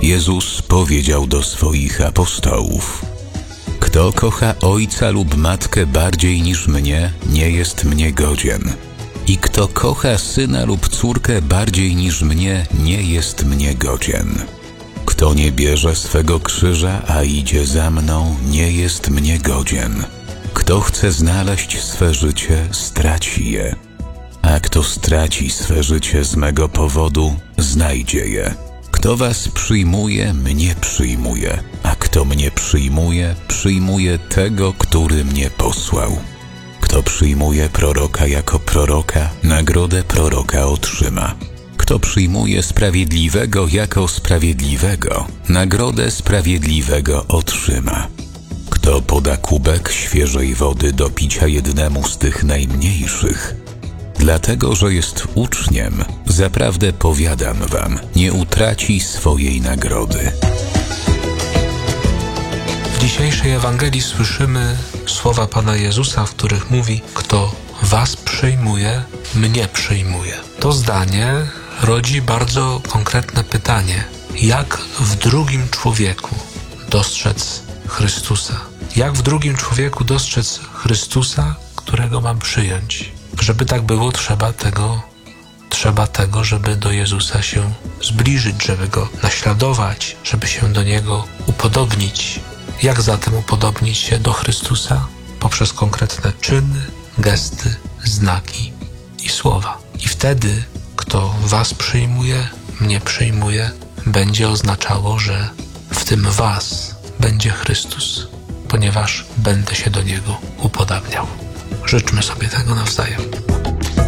Jezus powiedział do swoich apostołów: Kto kocha ojca lub matkę bardziej niż mnie, nie jest mnie godzien. I kto kocha syna lub córkę bardziej niż mnie, nie jest mnie godzien. Kto nie bierze swego krzyża, a idzie za mną, nie jest mnie godzien. Kto chce znaleźć swe życie, straci je. A kto straci swe życie z mego powodu, znajdzie je. Kto was przyjmuje, mnie przyjmuje, a kto mnie przyjmuje, przyjmuje tego, który mnie posłał. Kto przyjmuje proroka jako proroka, nagrodę proroka otrzyma. Kto przyjmuje sprawiedliwego jako sprawiedliwego, nagrodę sprawiedliwego otrzyma. Kto poda kubek świeżej wody do picia jednemu z tych najmniejszych, dlatego że jest uczniem, zaprawdę powiadam wam, nie utraci swojej nagrody. W dzisiejszej Ewangelii słyszymy słowa Pana Jezusa, w których mówi: Kto was przyjmuje, mnie przyjmuje. To zdanie rodzi bardzo konkretne pytanie: jak w drugim człowieku dostrzec Chrystusa? Jak w drugim człowieku dostrzec Chrystusa, którego mam przyjąć? Żeby tak było, trzeba tego, żeby do Jezusa się zbliżyć, żeby Go naśladować, żeby się do Niego upodobnić. Jak zatem upodobnić się do Chrystusa? Poprzez konkretne czyny, gesty, znaki i słowa. I wtedy, kto was przyjmuje, mnie przyjmuje, będzie oznaczało, że w tym was będzie Chrystus, ponieważ będę się do Niego upodabniał. Życzmy sobie tego nawzajem.